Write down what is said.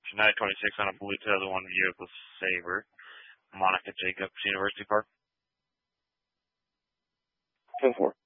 Tonight, 26 on a Blue 2001 vehicle Sabre. Monica Jacobs, University Park. 10-4.